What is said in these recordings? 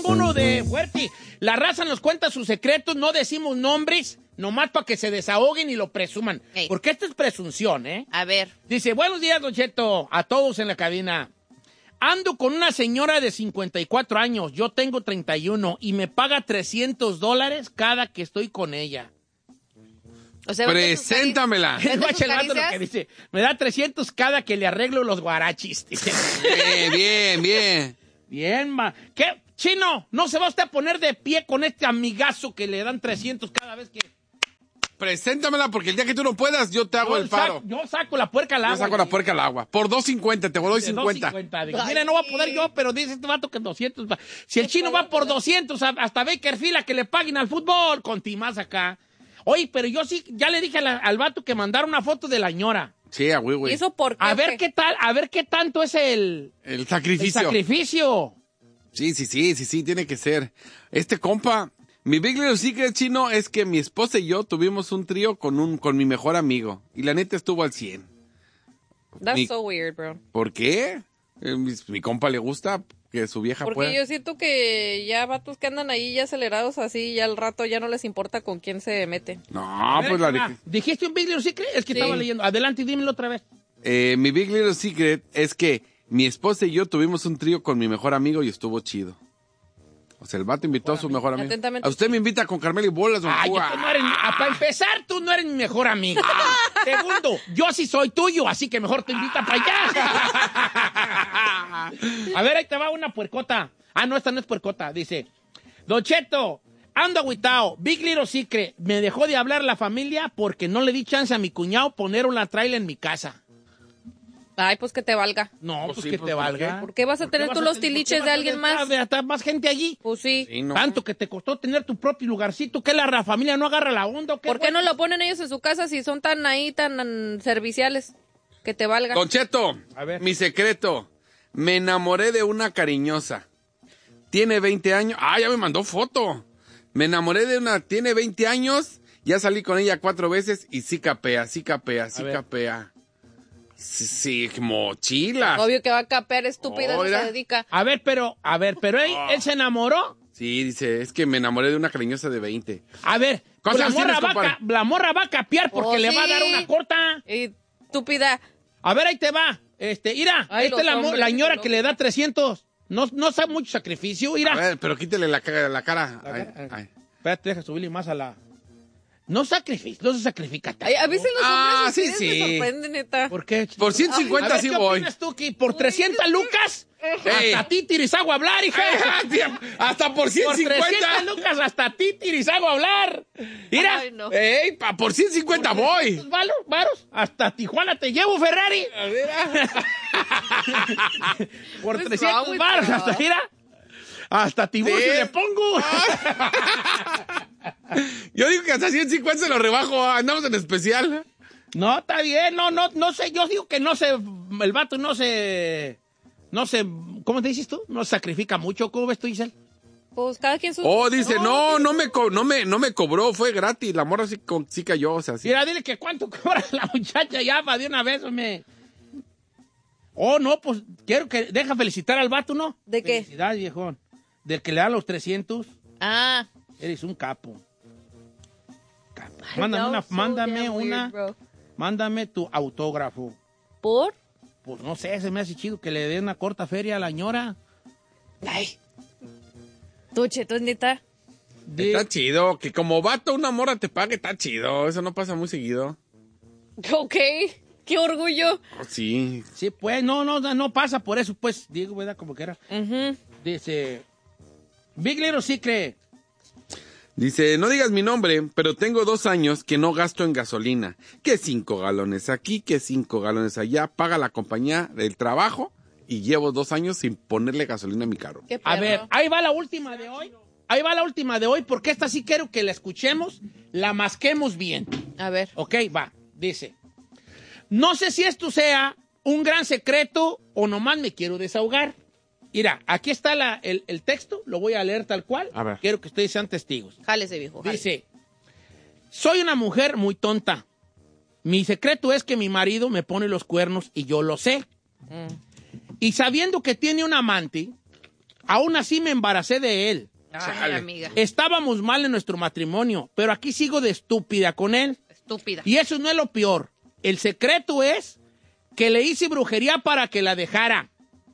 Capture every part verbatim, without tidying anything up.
uno de fuerte. La raza nos cuenta sus secretos, no decimos nombres, nomás para que se desahoguen y lo presuman. Ey. Porque esto es presunción, ¿eh? A ver. Dice, buenos días, Don Cheto, a todos en la cabina. Ando con una señora de cincuenta y cuatro años, yo tengo treinta y uno, y me paga trescientos dólares cada que estoy con ella. O sea, ¿vende sus cari- Preséntamela. ¿Vende sus Guacha el vato lo caricias? que dice. Me da trescientos cada que le arreglo los guarachis. Dice. Bien, bien, bien. Bien, ma. ¿Qué? Chino, ¿no se va usted a poner de pie con este amigazo que le dan trescientos cada vez que... Preséntamela porque el día que tú no puedas, yo te hago Yo el paro. saco- Yo saco la puerca al agua. Yo saco la puerca al agua. Por dos cincuenta, te doy De cincuenta. dos cincuenta. Digo, mira, no va a poder yo, pero dice este vato que doscientos. va. Si el chino va por doscientos, a- hasta Bakerfield a que le paguen al fútbol, con Timás acá. Oye, pero yo sí, ya le dije a la- al vato que mandara una foto de la ñora. Sí, a güey, ¿Y güey. eso por qué? A o ver qué tal, a ver qué tanto es el, El el sacrificio. sacrificio. Sí, sí, sí, sí, sí, tiene que ser. Este compa, mi Big Little Secret, Chino, es que mi esposa y yo tuvimos un trío con un con mi mejor amigo. Y la neta estuvo al cien. That's Mi- so weird, bro. ¿Por qué? Eh, mi, mi compa le gusta que su vieja Porque pueda. yo siento que ya vatos que andan ahí ya acelerados así, ya al rato ya no les importa con quién se mete. No, A ver, pues la ahí te va. dije. ¿Dijiste un Big Little Secret? Es que Sí. estaba leyendo. Adelante, dímelo otra vez. Eh, mi Big Little Secret es que mi esposa y yo tuvimos un trío con mi mejor amigo y estuvo chido. O sea, el vato invitó a su mejor amigo. Atentamente. A usted me invita con Carmela y bolas, don Ay, tú Juan. no eres, ah, para empezar, tú no eres mi mejor amigo. Segundo, yo sí soy tuyo, así que mejor te invita para allá. A ver, ahí te va una puercota. Ah, no, esta no es puercota. Dice, Don Cheto, ando agüitao, Big Little Secret, me dejó de hablar la familia porque no le di chance a mi cuñado poner una trailer en mi casa. Ay, pues que te valga. No, Pues pues, sí, que pues, te ¿por valga. qué? ¿Por qué vas a ¿Por qué tener vas tú a los tener- tiliches por qué de vas a alguien tener- más? de hasta más gente allí. Pues sí. Sí, no. Tanto que te costó tener tu propio lugarcito, que la ra- familia no agarra la onda. ¿o qué, ¿Por qué güey? no lo ponen ellos en su casa si son tan ahí, tan mm, serviciales? Que te valga. Don Cheto, A ver. mi secreto. Me enamoré de una cariñosa. Tiene veinte años. Ah, ya me mandó foto. Me enamoré de una... Tiene veinte años. Ya salí con ella cuatro veces y sí capea, sí capea, sí ver. capea. Sí, sí, mochilas. Obvio que va a capear, estúpida, no Oiga. se dedica. A ver, pero, a ver, pero él, él se enamoró. Sí, dice, es que me enamoré de una cariñosa de veinte. A ver, ¿Cuántos la años morra, tienes, va a compadre? ca- la morra va a capear porque Oh, le va a sí. dar una corta. Y estúpida. A ver, ahí te va. Este, mira, Ay, esta los es la, mo- hombres, la sí, señora los que le da trescientos. No, no sabe mucho sacrificio, mira. A ver, pero quítele la, ca- la cara. Ay, Ay, ay. Espérate, deja subirle más a la... No sacrificio, no se sacrifica tanto. Ay, a veces los Ah, hombres sí, ustedes sí. me sorprenden, neta. ¿Por qué? Por A ciento cincuenta ver, sí ¿qué voy. opinas tú, que por trescientas lucas? Ey. Hasta ti tirizagua hablar, hija. Hasta por ciento Por trescientas cincuenta. lucas hasta ti tirizagua hablar. Mira. Ay, no. Ey, pa, por ciento cincuenta voy. ¿Tus varos, varos? Hasta Tijuana te llevo, Ferrari. Por What's trescientos wrong with varos, you? hasta mira. Hasta Tiburcio Sí. le pongo. Yo digo que hasta ciento cincuenta se lo rebajo. Andamos en especial. No, está bien. No, no, no sé. Yo digo que no se... El vato no se... No se... ¿Cómo te dices tú? No se sacrifica mucho. ¿Cómo ves tú, Giselle? Pues cada quien su... Oh, dice, no, no me, co- no me, no me cobró, fue gratis. La morra sí, co- sí cayó, o sea, sí. Mira, dile que cuánto cobra la muchacha ya para de una vez, hombre. Oh, no, pues quiero que... Deja felicitar al vato, ¿no? ¿De qué? Felicidades, viejón. Del que le dan los trescientos. Ah. Eres un capo. Capo. Ay, Mándame that una, was so mándame damn una, weird, bro. mándame tu autógrafo. ¿Por? Pues no sé, se me hace chido que le dé una corta feria a la ñora. Ay. Tú, Cheto, es neta. De- Está chido, que como vato una morra te pague, está chido. Eso no pasa muy seguido. Ok. Qué orgullo. Oh, sí. Sí, pues, no, no, no pasa por eso, pues, digo, ¿verdad? Como que era. Ujú. Dice, Big Little Secret. Dice, no digas mi nombre, pero tengo dos años que no gasto en gasolina. Que cinco galones aquí, que cinco galones allá. Paga la compañía del trabajo y llevo dos años sin ponerle gasolina a mi carro. Qué A perro. ver, ahí va la última de hoy. Ahí va la última de hoy, porque esta sí quiero que la escuchemos, la masquemos bien. A ver. Ok, va. Dice, no sé si esto sea un gran secreto o nomás me quiero desahogar. Mira, aquí está la, el, el texto, lo voy a leer tal cual. A ver. Quiero que ustedes sean testigos. Jálese, viejo. jálese. Dice, soy una mujer muy tonta. Mi secreto es que mi marido me pone los cuernos y yo lo sé. Mm. Y sabiendo que tiene un amante, Aún así me embaracé de él. Ay, Chale. amiga. Estábamos mal en nuestro matrimonio, pero aquí sigo de estúpida con él. Estúpida. Y eso no es lo peor. El secreto es que le hice brujería para que la dejara.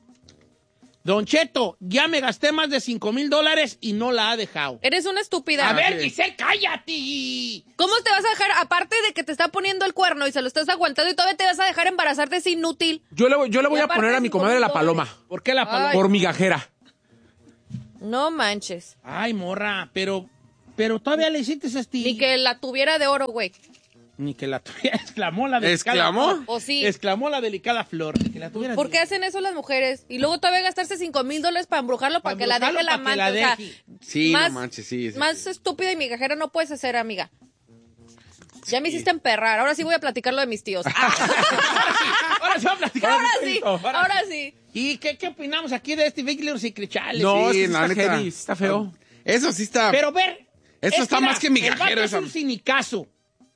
Don Cheto, ya me gasté más de cinco mil dólares y no la ha dejado. Eres una estúpida. A ver, Giselle, cállate. ¿Cómo te vas a dejar, aparte de que te está poniendo el cuerno y se lo estás aguantando y todavía te vas a dejar embarazarte, es inútil? Yo le, voy- yo le voy Y a aparte poner a mi cinco comadre mil la dólares. paloma. ¿Por qué la paloma? Ay. Por migajera. No manches. Ay, morra, pero, pero todavía le hiciste ese estilo. Ni que la tuviera de oro, güey. Ni que la tuviera, exclamó la delicada ¿Exclamó? flor. ¿O sí? Exclamó la delicada flor. Ni que la tuviera ¿Por qué hacen eso las mujeres? Y luego todavía gastarse cinco mil dólares para embrujarlo para Para que la deje embrujarlo, la para que amante. la O sea, deje. Sí, más, no manches, sí. sí, más sí. estúpida y migajera no puedes hacer, amiga. Ya me hiciste emperrar. Ahora sí voy a platicar lo de mis tíos. Ah, Ahora sí va a platicar. ahora de sí, esto, ahora ahora sí. ¿Y qué, qué opinamos aquí de este Big Little Secret Challenge? No, Sí, es que la está neta. heavy, está feo. Eso sí está. Pero ver. Eso es está mira, más que migajero, El vato es esa- un sinicazo.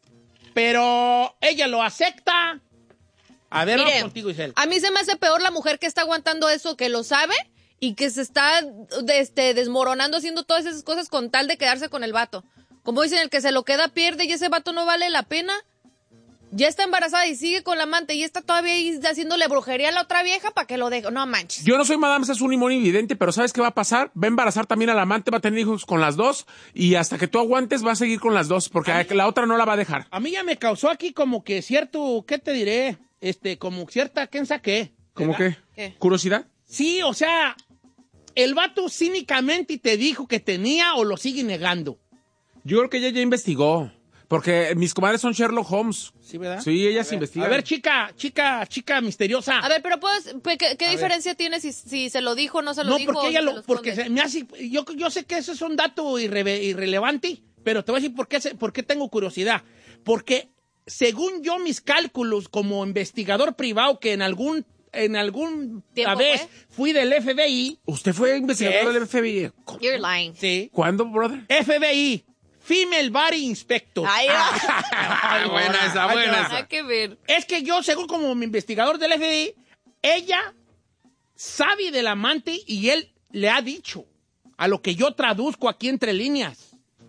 Pero ella lo acepta. A ver, Mire, vamos contigo, Isel. a mí se me hace peor la mujer que está aguantando eso, que lo sabe y que se está de- este, desmoronando haciendo todas esas cosas con tal de quedarse con el vato. Como dicen, el que se lo queda pierde y ese vato no vale la pena. Ya está embarazada y sigue con la amante y está todavía ahí haciéndole brujería a la otra vieja para que lo deje. No manches. Yo no soy Madame Sassoon ni Moni Vidente, pero ¿sabes qué va a pasar? Va a embarazar también al amante, va a tener hijos con las dos y hasta que tú aguantes va a seguir con las dos porque a- la otra no la va a dejar. A mí ya me causó aquí como que cierto, ¿qué te diré? Este, como cierta, ¿quién saqué? ¿Cómo qué? ¿Qué? ¿Curiosidad? Sí, o sea, el vato cínicamente te dijo que tenía o lo sigue negando. Yo creo que ella ya investigó. Porque mis comadres son Sherlock Holmes. ¿Sí, verdad? Sí, ellas A ver, investigan. A ver, chica, chica, chica misteriosa. A ver, pero puedes, pe- ¿qué, qué diferencia tiene si, si se lo dijo o no se lo no, dijo? porque o ella si lo, se porque esconde? se me hace, yo, yo sé que eso es un dato irreve- irrelevante, pero te voy a decir por qué, se- por qué tengo curiosidad. Porque según yo mis cálculos como investigador privado que en algún, en algún ¿Tiempo vez fue? fui del F B I, ¿Usted fue investigador ¿Qué? del F B I? You're lying. sí, ¿Cuándo, brother? F B I, Female Body Inspector. Ay, Ah, buena esa, Ahí te buena va. esa. nada que ver. Es que yo, según como mi investigador del F B I, ella sabe del amante y él le ha dicho, a lo que yo traduzco aquí entre líneas.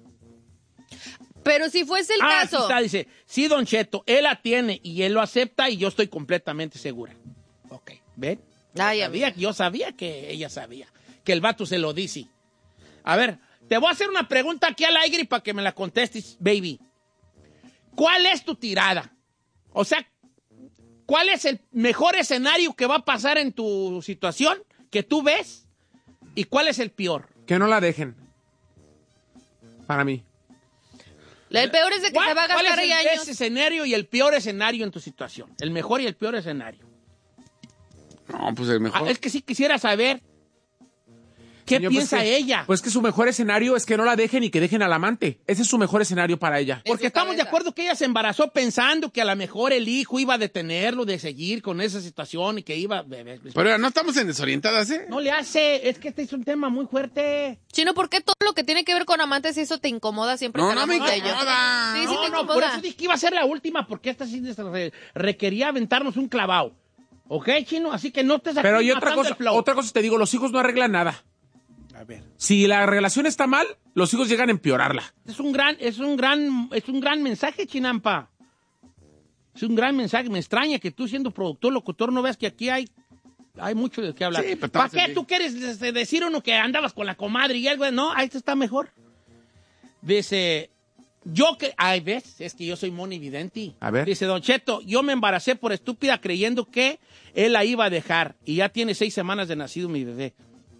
Pero si fuese el Ah, aquí caso. está, dice, sí, Don Cheto, él la tiene y él lo acepta y yo estoy completamente segura. Ok, ¿ven? Ay, Yo sabía, yo sabía que ella sabía, que el vato se lo dice. A ver, te voy a hacer una pregunta aquí al aire para que me la contestes, baby. ¿Cuál es tu tirada? O sea, ¿cuál es el mejor escenario que va a pasar en tu situación que tú ves? ¿Y cuál es el peor? Que no la dejen. Para mí. El peor es de que ¿Cuál, se va a cuál gastar es ahí el años. ese escenario y el peor escenario en tu situación? El mejor y el peor escenario. No, pues el mejor. Ah, es que sí quisiera saber qué Señor, pues piensa que- ella. Pues que su mejor escenario es que no la dejen y que dejen al amante. Ese es su mejor escenario para ella. Porque su estamos de cabeza. acuerdo que ella se embarazó pensando que a lo mejor el hijo iba a detenerlo de seguir con esa situación y que iba... Pero no estamos en desorientadas, ¿eh? No le hace, es que este es un tema muy fuerte. Chino, ¿por qué todo lo que tiene que ver con amantes eso te incomoda siempre? No, que no me hablamos de ello? incomoda. Sí, sí no, te no, incomoda. por eso dije que iba a ser la última, porque esta sí re- requería aventarnos un clavado. ¿Ok, Chino? Así que no estés aquí Pero hay otra matando cosa, el flow. otra cosa te digo, los hijos no arreglan nada. A ver. Si la relación está mal, los hijos llegan a empeorarla. Es un gran, es un gran, es un gran mensaje, Chinampa. Es un gran mensaje. Me extraña que tú, siendo productor, locutor, no veas que aquí hay, hay mucho de qué hablar. Sí, pero ¿Para estamos qué en- tú quieres este, decir uno que andabas con la comadre y algo? No, ahí está mejor. Dice, yo que, ay, ves, es que yo soy Moni Videnti. A ver. Dice, Don Cheto, yo me embaracé por estúpida creyendo que él la iba a dejar y ya tiene seis semanas de nacido mi bebé.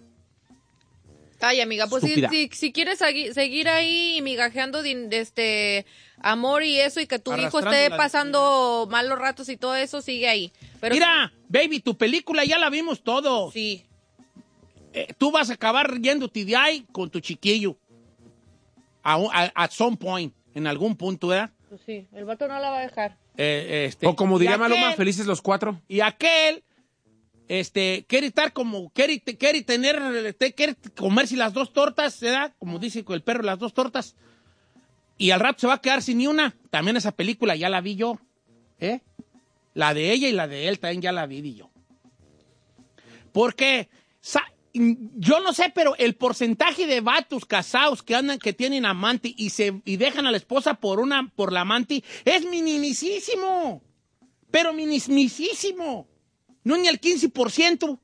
Ay, amiga, pues si, Estúpida. si, si quieres segui- seguir ahí migajeando de, de este amor y eso y que tu hijo Arrastrando esté la pasando malos ratos y todo eso, sigue ahí. Pero Mira, baby, tu película ya la vimos todos. sí. Eh, tú vas a acabar yéndote de ahí con tu chiquillo. A, un- a- at some point, en algún punto, ¿verdad? Pues sí, el vato no la va a dejar. Eh, este, O como y diría aquel- Maluma, felices los cuatro. Y aquel, este, quiere estar como, quiere, quiere tener, te- quiere comerse las dos tortas, ¿verdad? Como dice el perro, las dos tortas. Y al rato se va a quedar sin ni una. También esa película ya la vi yo, ¿eh? La de ella y la de él también ya la vi yo. Porque sa- yo no sé, pero el porcentaje de vatos casados que andan, que tienen amante y se y dejan a la esposa por una, por la amante, es minimísimo. Pero minimísimo. No ni el quince por ciento.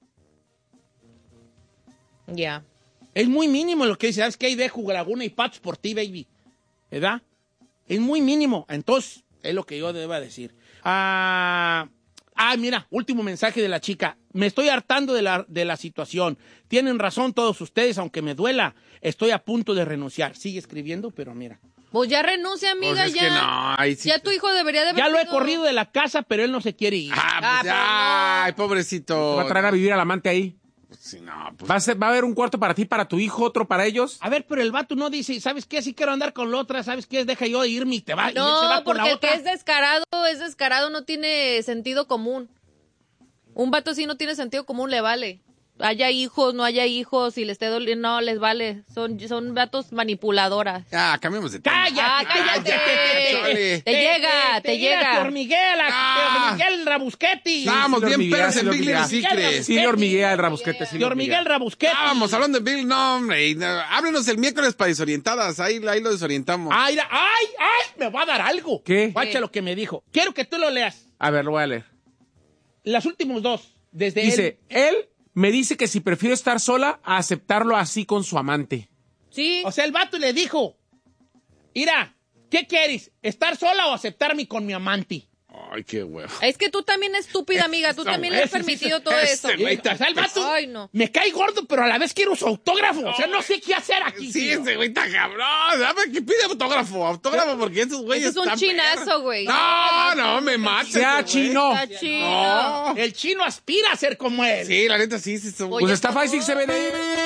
Ya. Yeah. Es muy mínimo lo que dice. ¿Sabes qué? Ahí dejo Laguna y patos por ti, baby. ¿Verdad? Es muy mínimo. Entonces, es lo que yo deba decir. Ah... Ah, mira, último mensaje de la chica. Me estoy hartando de la, de la situación. Tienen razón todos ustedes, aunque me duela. Estoy a punto de renunciar. Sigue escribiendo, pero mira. Pues ya renuncia, amiga, Pues es ya. que no, ahí sí ya te- tu hijo debería de haber Ya lo he sido- corrido de la casa, pero él no se quiere ir. Ah, pues Ah, ya. pero no. Ay, pobrecito. Va a traer a vivir al amante ahí. Sí, no, pues. Va a, ser, va a haber un cuarto para ti, para tu hijo, otro para ellos. A ver, pero el vato no dice, ¿sabes qué? Si quiero andar con la otra, ¿sabes qué? Deja yo de irme y te va, y él se va No, con la porque el que otra. es descarado, es descarado, no tiene sentido común. Un vato así no tiene sentido común, le vale. Haya hijos, no haya hijos, si les esté doliendo, no, les vale. Son, son vatos manipuladoras. Ah, cambiemos de tema. ¡Cállate! Ah, cállate. Chale. Te llega, te llega. Te hormiguea, la, Ah. te hormiguea el Rabusquetti. Estábamos Sí, bien hormiguea, perros sí, en Big Little hormiguea. Secrets. Sí, le hormiguea el rabusquete. Sí, Te le hormiguea el Rabusquetti. Estábamos hablando de Bill, no, hombre. y, no, háblenos el miércoles para desorientadas. Ahí, ahí lo desorientamos. Ay, la- ay, ay, me va a dar algo. ¿Qué? Guacha lo que me dijo. Quiero que tú lo leas. A ver, lo voy a leer. Los últimos dos. Desde Dice, él. él me dice que si prefiero estar sola, a aceptarlo así con su amante. Sí. O sea, el vato le dijo, mira, ¿qué quieres? ¿Estar sola o aceptarme con mi amante? Ay, qué huevo. Es que tú también estúpida, amiga. Tú Ese también le has güey, ese- permitido todo ese eso. güey O sea, el vato Ay, no. me cae gordo, pero a la vez quiero su autógrafo. O sea, no sé qué hacer aquí. Sí, tío. ese güey está cabrón. Dame que pide autógrafo, autógrafo, porque esos güeyes Ese es un están chinazo, perros. güey. No, no, me mata. Sea ese güey. chino. Está chido. No. El chino aspira a ser como él. Sí, la neta sí, sí. son- Oye, Pues está por Five Six favor. Seven Eight.